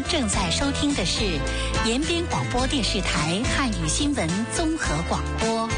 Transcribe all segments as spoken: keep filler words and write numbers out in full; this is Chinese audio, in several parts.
正在收听的是延边广播电视台汉语新闻综合广播。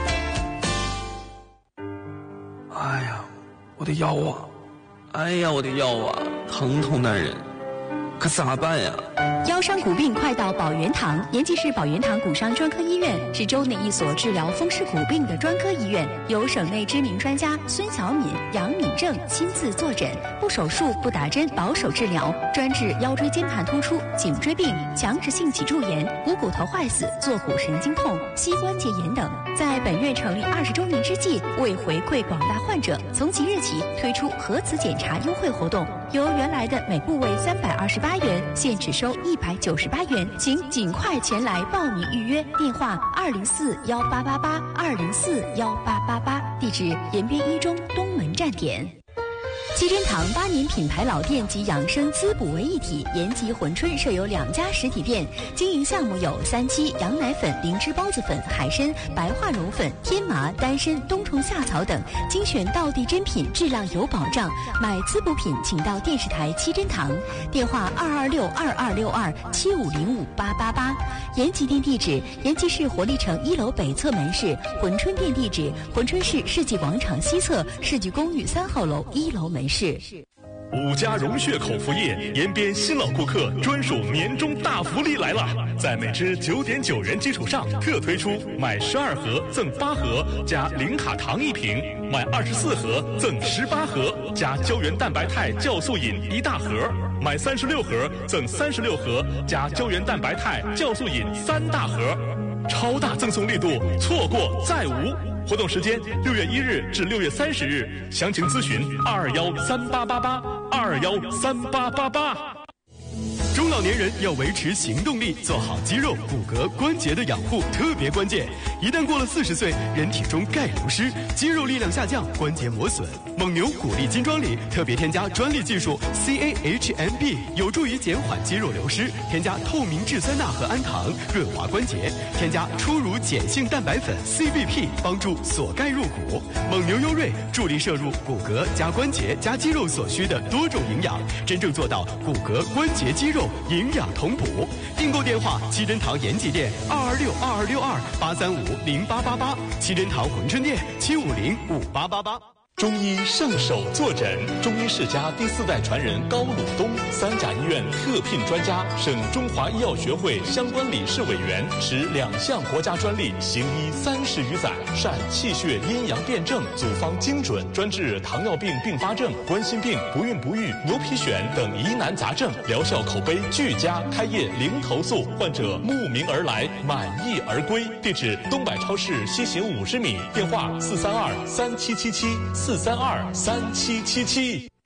哎呀，我的腰啊！哎呀，我的腰啊，疼痛难忍，可咋办呀？ 腰伤骨病快到宝元堂，延吉市宝元堂骨伤专科医院是州内一所治疗风湿骨病的专科医院，由省内知名专家孙小敏、杨敏正亲自坐诊，不手术、不打针，保守治疗，专治腰椎间盘突出、颈椎病、强直性脊柱炎、股骨头坏死、坐骨神经痛、膝关节炎等。在本院成立二十周年之际，为回馈广大患者，从即日起推出核磁检查优惠活动，由原来的每部位三百二十八元，现只收一百九十八元，请尽快前来报名预约。电话二零四幺八八八二零四幺八八八，地址延边一中东门站点。七珍堂八年品牌老店及养生滋补为一体，延吉珲春设有两家实体店，经营项目有三七、羊奶粉、灵芝孢子粉、海参、白化绒粉、天麻、丹参、冬虫夏草等，精选道地珍品，质量有保障。买滋补品请到电视台七珍堂，电话二二六二二六二七五零五八八八。延吉店地址：延吉市活力城一楼北侧门市；珲春店地址：珲春市世纪广场西侧世纪公寓三号楼一楼门市。 五家融血口服液延边新老顾客专属年终大福利来了，在每支九点九元基础上特推出买十二盒赠八盒加零卡糖一瓶，买二十四盒赠十八盒加胶原蛋白肽酵素饮一大盒，买三十六盒赠三十六盒加胶原蛋白肽酵素饮三大盒，超大赠送力度，错过再无。活动时间六月一日至六月三十日，详情咨询二二幺三八八八二二幺三八八八。中老年人要维持行动力，做好肌肉、骨骼、关节的养护特别关键。一旦过了四十岁，人体中钙流失，肌肉力量下降，关节磨损。蒙牛骨力金装里特别添加专利技术 C A H M B， 有助于减缓肌肉流失。添加透明质酸钠和氨糖，润滑关节。添加初乳碱性蛋白粉 C B P， 帮助锁钙入骨。蒙牛优瑞助力摄入骨骼加关节加肌肉所需的多种营养，真正做到骨骼、关节、肌肉营养同补。订购电话：七珍堂延吉店二二六二二六二八三五零八八八，七珍堂珲春店七五零五八八八。中医圣手坐诊，中医世家第四代传人高鲁东，三甲医院特聘专家，省中华医药学会相关理事委员，持两项国家专利，行医三十余载，善气血阴阳辩证，组方精准，专治糖尿病并发症、冠心病、不孕不育、牛皮癣等疑难杂症，疗效口碑俱佳，开业零投诉，患者慕名而来，满意而归。地址：东百超市西行五十米，电话四三二三七七七。四三二三七七七。